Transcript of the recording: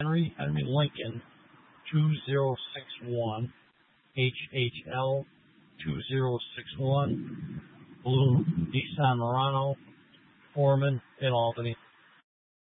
Henry Lincoln 2061, HHL 2061, blue Nissan Murano, Foreman in Albany.